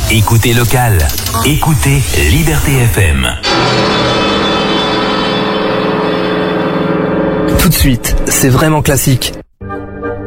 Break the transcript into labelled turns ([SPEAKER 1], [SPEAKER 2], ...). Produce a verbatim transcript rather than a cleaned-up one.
[SPEAKER 1] Écoutez local. Écoutez Liberté F M.
[SPEAKER 2] Tout de suite, c'est vraiment classique.